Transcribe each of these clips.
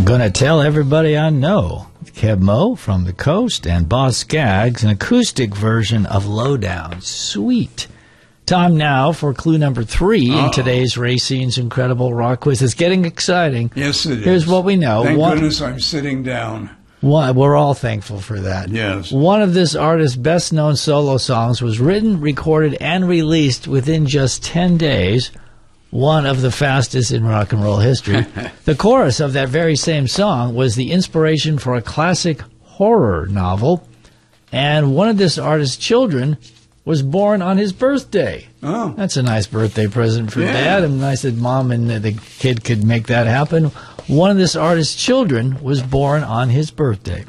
Gonna Tell Everybody I Know. Kev Moe from the Coast and Boss Skaggs, an acoustic version of Lowdown. Sweet. Time now for clue number 3 in today's Racine's Incredible Rock Quiz. It's getting exciting. Yes, it is. Here's what we know. Thank goodness I'm sitting down. We're all thankful for that. Yes. One of this artist's best-known solo songs was written, recorded, and released within just 10 days, one of the fastest in rock and roll history. The chorus of that very same song was the inspiration for a classic horror novel, and one of this artist's children was born on his birthday. Oh. That's a nice birthday present for Dad. And nice that Mom and the kid could make that happen. One of this artist's children was born on his birthday.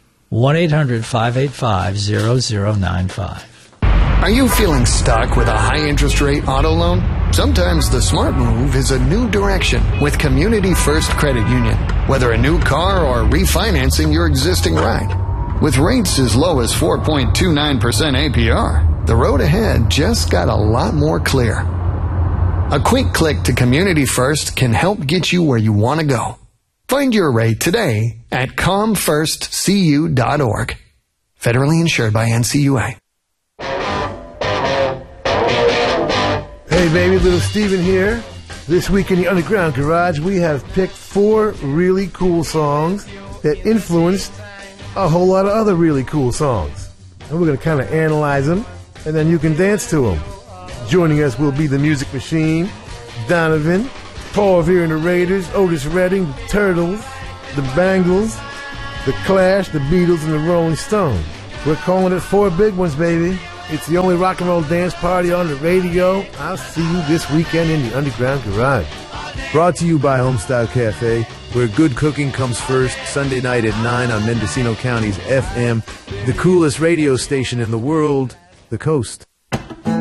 1-800-585-0095. Are you feeling stuck with a high interest rate auto loan? Sometimes the smart move is a new direction with Community First Credit Union. Whether a new car or refinancing your existing ride. With rates as low as 4.29% APR, the road ahead just got a lot more clear. A quick click to Community First can help get you where you want to go. Find your rate today at comfirstcu.org. Federally insured by NCUA. Hey baby, little Steven here. This week in the Underground Garage, we have picked 4 really cool songs that influenced a whole lot of other really cool songs. And we're going to kind of analyze them, and then you can dance to them. Joining us will be the Music Machine, Donovan, Paul Revere and the Raiders, Otis Redding, the Turtles, the Bangles, the Clash, the Beatles, and the Rolling Stones. We're calling it 4 big ones, baby. It's the only rock and roll dance party on the radio. I'll see you this weekend in the Underground Garage. Brought to you by Homestyle Cafe, where good cooking comes first, Sunday night at 9 on Mendocino County's FM, the coolest radio station in the world, The Coast.